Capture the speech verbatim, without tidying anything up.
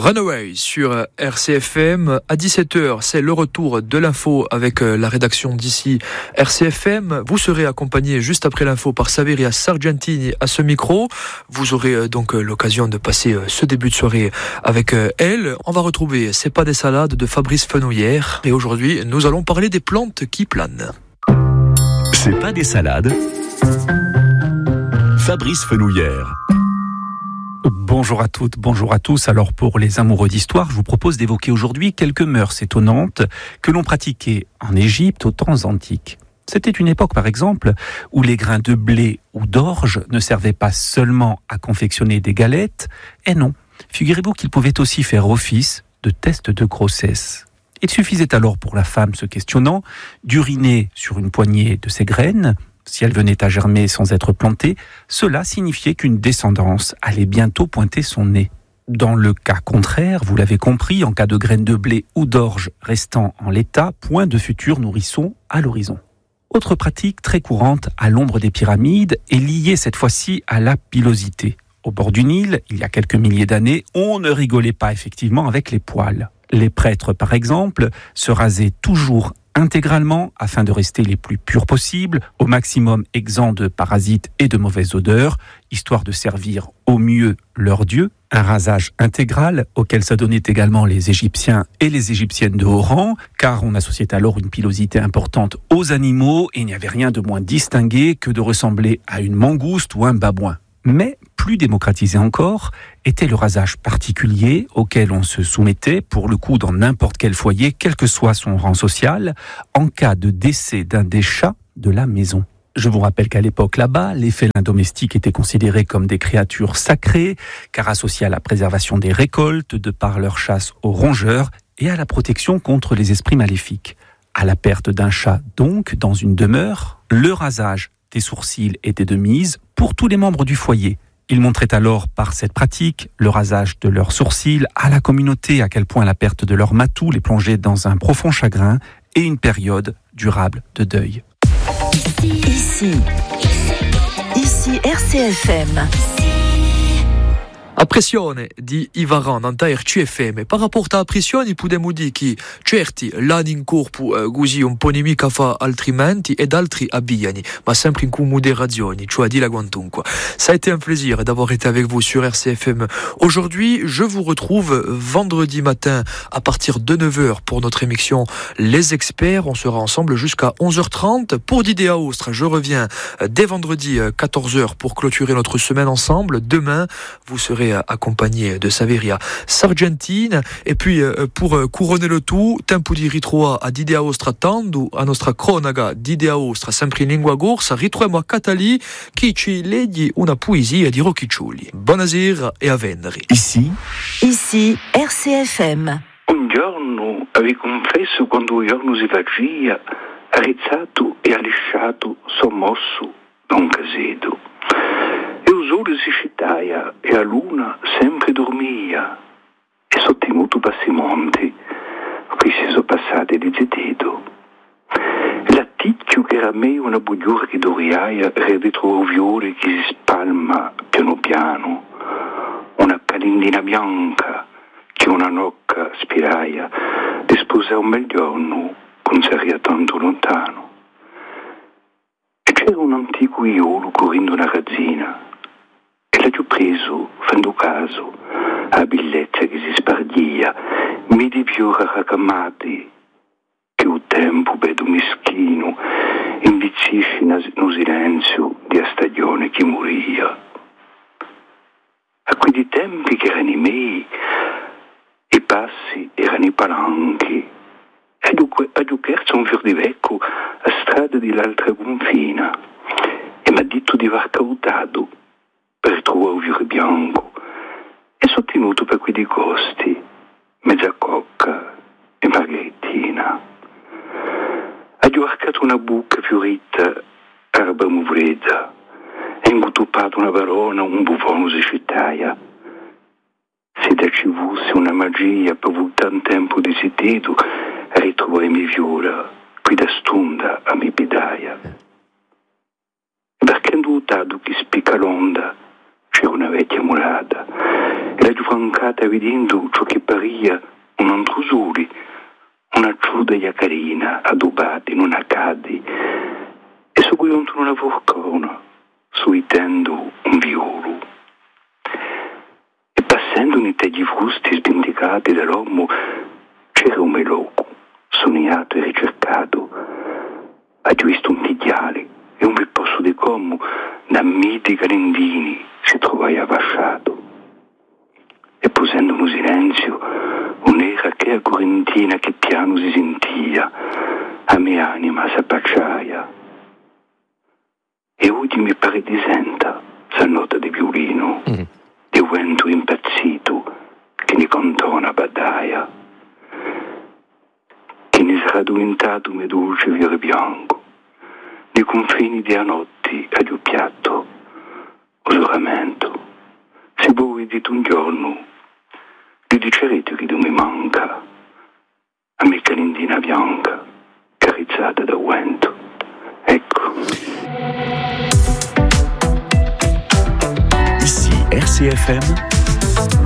Runaway sur R C F M. À dix-sept heures, c'est le retour de l'info avec la rédaction d'ici R C F M. Vous serez accompagné juste après l'info par Saveria Sargentini à ce micro. Vous aurez donc l'occasion de passer ce début de soirée avec elle. On va retrouver C'est pas des salades de Fabrice Fenouillère. Et aujourd'hui, nous allons parler des plantes qui planent. C'est pas des salades. Fabrice Fenouillère. Bonjour à toutes, bonjour à tous. Alors pour les amoureux d'histoire, je vous propose d'évoquer aujourd'hui quelques mœurs étonnantes que l'on pratiquait en Égypte aux temps antiques. C'était une époque, par exemple, où les grains de blé ou d'orge ne servaient pas seulement à confectionner des galettes, et non, figurez-vous qu'ils pouvaient aussi faire office de test de grossesse. Il suffisait alors pour la femme se questionnant d'uriner sur une poignée de ces graines. Si elles venaient à germer sans être plantées, cela signifiait qu'une descendance allait bientôt pointer son nez. Dans le cas contraire, vous l'avez compris, en cas de graines de blé ou d'orge restant en l'état, point de futurs nourrissons à l'horizon. Autre pratique très courante à l'ombre des pyramides est liée cette fois-ci à la pilosité. Au bord du Nil, il y a quelques milliers d'années, on ne rigolait pas effectivement avec les poils. Les prêtres, par exemple, se rasaient toujours intégralement afin de rester les plus purs possibles, au maximum exempts de parasites et de mauvaises odeurs, histoire de servir au mieux leur dieu. Un rasage intégral auquel s'adonnaient également les Égyptiens et les Égyptiennes de haut rang, car on associait alors une pilosité importante aux animaux et il n'y avait rien de moins distingué que de ressembler à une mangouste ou un babouin. Mais plus démocratisé encore était le rasage particulier auquel on se soumettait, pour le coup dans n'importe quel foyer, quel que soit son rang social, en cas de décès d'un des chats de la maison. Je vous rappelle qu'à l'époque là-bas, les félins domestiques étaient considérés comme des créatures sacrées, car associés à la préservation des récoltes, de par leur chasse aux rongeurs et à la protection contre les esprits maléfiques. À la perte d'un chat donc, dans une demeure, le rasage des sourcils était de mise pour tous les membres du foyer. Ils montraient alors par cette pratique le rasage de leurs sourcils à la communauté à quel point la perte de leur matou les plongeait dans un profond chagrin et une période durable de deuil. Ici, ici, ici R C F M. A pressione di Ivaran anta R C F M. Par rapport a pressione possiamo dire che certi l'hanno in corpo eh, così un po' nemica fa altrimenti ed altri abbiano, ma sempre in con moderazione, cioè di la quantunque. Ça a été un plaisir d'avoir été avec vous sur R C F M. Aujourd'hui, je vous retrouve vendredi matin à partir de neuf heures pour notre émission Les Experts. On sera ensemble jusqu'à onze heures trente. Pour Didier Aostre, je reviens dès vendredi quatorze heures pour clôturer notre semaine ensemble. Demain, vous serez accompagné de Saveria Sargentini e puis pour couronner le tout tempo di ritroa a Didier Aostra tandu a nostra cronaca Didier Aostra sempre in lingua corsa ritroviamo a Catali che ci leggi una poesia di Rocchiccioli. Buonasera e a venerdì. Ici, Ici R C F M. Un giorno avevo confesso quando un giorno si faceva arezzato e alisciato sommosso da un caseto. E il sole si scitaia e la luna sempre dormia. E sottenuto passimonti, qui si sono passate di zeteto. L'atticchio che era meglio una bugliura che doriaia dietro il viole che si spalma piano piano. Una calindina bianca che una nocca spiraia di sposare un bel giorno con saria tanto lontano. E c'era un antico iolo correndo una razzina. E l'ha giù preso, fando caso, a bellezza che si spardia, mi di più racamati, che il tempo vedo meschino, invizzisce no silenzio di a stagione che moria. A quei tempi che erano i miei, i passi erano i palanchi, e a giocherzo un fior di vecchio a strada di l'altra confina, e m'ha detto di aver cautato per trovare un fiore bianco, e sono tenuto per quei costi, mezza cocca e margherittina. Ha giuarcato una buca fiorita, araba muvreda, e inguttupato una varona, un buffone si scittaia. Se da ci fosse una magia per voltare un tempo di sitedo, a ritrovare mi viola, qui da stonda a mi pidaia. Perché ho notato che spicca l'onda, c'era una vecchia mulata, e la giù francata vedendo ciò che paria un altro sole, una ciuda carina, adobata in una cadi, e su cui onto una forcona, suitendo un violo. E passando nei tagli frusti sbindicati dall'uomo, c'era un meloco, sognato e ricercato, ha visto un tigliale e un bel posto di como, da miti calendini, si trovava avvasciato. E posando un silenzio, un'era che a correntina che piano si sentia, a mia anima s'appacciaia. E oggi mi pare di senta, sa nota di violino, mm. di vento impazzito, che ne contona badaia, che ne sarà diventato un dolce fiore bianco, nei confini della notte ad un piatto, usuramento. Se voi dite un giorno, gli dicerete che non mi manca, a me calendina bianca, carezzata da vento. Ecco. Ici R C F M.